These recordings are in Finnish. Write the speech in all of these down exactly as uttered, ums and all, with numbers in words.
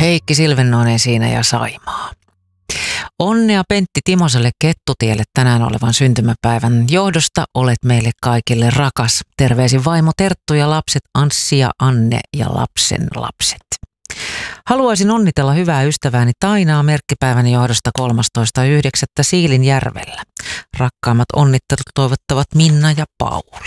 Heikki Silvennoinen siinä ja Saimaa. Onnea Pentti Timoselle Kettutielle tänään olevan syntymäpäivän johdosta. Olet meille kaikille rakas. Terveisin vaimo Terttu ja lapset Anssi ja Anne ja lapsen lapset. Haluaisin onnitella hyvää ystävääni Tainaa merkkipäivän johdosta kolmastoista yhdeksättä Siilinjärvellä. Rakkaammat onnittelut toivottavat Minna ja Pauli.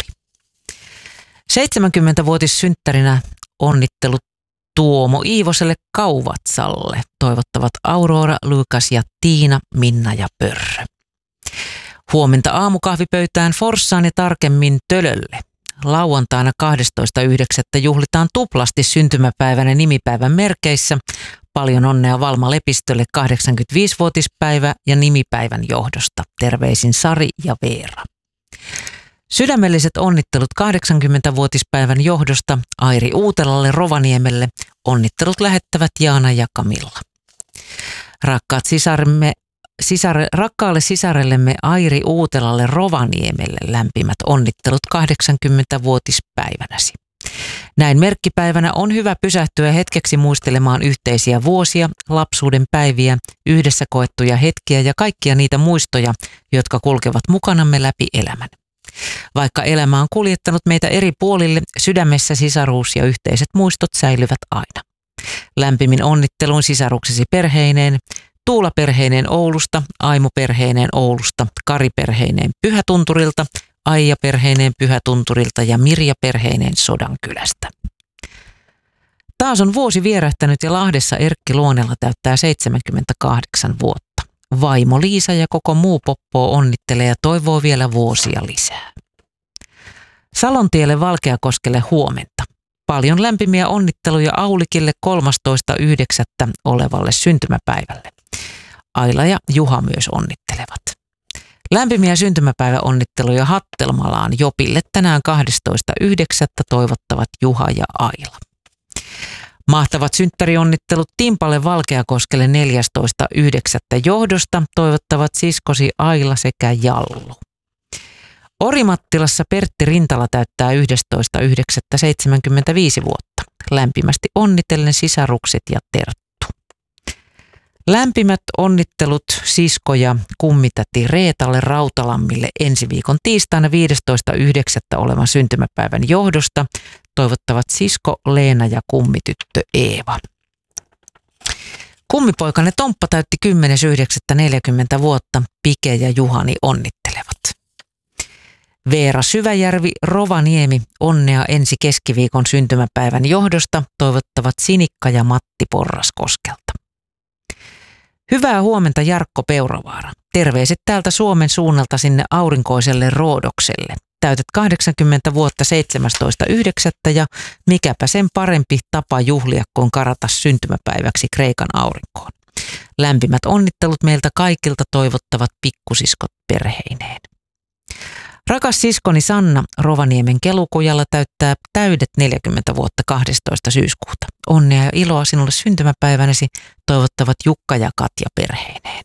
seitsemänkymmentävuotissynttärinä onnittelut Tuomo Iivoselle Kauvatsalle. Toivottavat Aurora, Lukas ja Tiina, Minna ja Pörrö. Huomenta aamukahvipöytään Forssaan ja tarkemmin Tölölle. Lauantaina kahdestoista yhdeksättä juhlitaan tuplasti syntymäpäivänä nimipäivän merkeissä. Paljon onnea Valma Lepistölle kahdeksankymmentäviisivuotispäivä ja nimipäivän johdosta. Terveisin Sari ja Veera. Sydämelliset onnittelut kahdeksankymmentävuotispäivän johdosta Airi Uutelalle Rovaniemelle. Onnittelut lähettävät Jaana ja Kamilla. Rakkaat sisaremme, sisare, rakkaalle sisarellemme Airi Uutelalle Rovaniemelle lämpimät onnittelut kahdeksankymmentävuotispäivänäsi. Näin merkkipäivänä on hyvä pysähtyä hetkeksi muistelemaan yhteisiä vuosia, lapsuuden päiviä, yhdessä koettuja hetkiä ja kaikkia niitä muistoja, jotka kulkevat mukanamme läpi elämän. Vaikka elämä on kuljettanut meitä eri puolille, sydämessä sisaruus ja yhteiset muistot säilyvät aina. Lämpimin onnitteluun sisaruksesi perheineen, Tuula perheineen Oulusta, Aimo perheineen Oulusta, Kari perheineen Pyhätunturilta, Aija perheineen Pyhätunturilta ja Mirja perheineen Sodankylästä. Taas on vuosi vierähtänyt ja Lahdessa Erkki Luonella täyttää seitsemänkymmentäkahdeksan vuotta. Vaimo Liisa ja koko muu poppo onnittelee ja toivoo vielä vuosia lisää. Salontielle Valkeakoskelle huomenta. Paljon lämpimiä onnitteluja Aulikille kolmastoista yhdeksättä olevalle syntymäpäivälle. Aila ja Juha myös onnittelevat. Lämpimiä syntymäpäiväonnitteluja Hattelmalaan Jopille tänään kahdestoista yhdeksättä toivottavat Juha ja Aila. Mahtavat synttärionnittelut Timpalle Valkeakoskelle neljästoista yhdeksättä johdosta toivottavat siskosi Aila sekä Jallu. Orimattilassa Pertti Rintala täyttää yhdestoista yhdeksättä seitsemänkymmentäviisi vuotta. Lämpimästi onnitellen sisarukset ja Terttu. Lämpimät onnittelut sisko ja kummitäti Reetalle Rautalammille ensi viikon tiistaina viidestoista yhdeksättä olevan syntymäpäivän johdosta toivottavat sisko Leena ja kummityttö Eeva. Kummipoikanne Tomppa täytti kymmenes yhdeksättä neljäkymmentä vuotta. Pike ja Juhani onnittelevat. Veera Syväjärvi Rovaniemi onnea ensi keskiviikon syntymäpäivän johdosta toivottavat Sinikka ja Matti Porraskoskelta. Hyvää huomenta Jarkko Peuravaara. Terveiset täältä Suomen suunnalta sinne aurinkoiselle Roodokselle. Täytät kahdeksankymmentä vuotta seitsemästoista yhdeksättä ja mikäpä sen parempi tapa juhlia kuin karata syntymäpäiväksi Kreikan aurinkoon. Lämpimät onnittelut meiltä kaikilta toivottavat pikkusiskot perheineen. Rakas siskoni Sanna Rovaniemen Kelukujalla täyttää täydet neljäkymmentä vuotta kahdestoista syyskuuta. Onnea ja iloa sinulle syntymäpäivänäsi toivottavat Jukka ja Katja perheineen.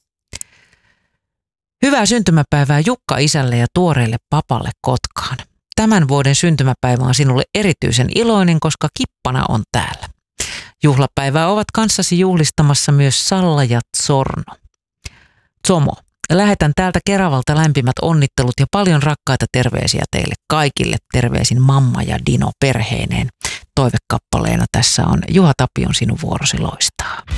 Hyvää syntymäpäivää Jukka isälle ja tuoreelle papalle Kotkaan. Tämän vuoden syntymäpäivä on sinulle erityisen iloinen, koska kippana on täällä. Juhlapäivää ovat kanssasi juhlistamassa myös Salla ja Zorno. Zomo. Lähetän täältä Keravalta lämpimät onnittelut ja paljon rakkaita terveisiä teille kaikille. Terveisin mamma ja Dino perheineen. Toivekappaleena tässä on Juha Tapion sinun vuorosi loistaa.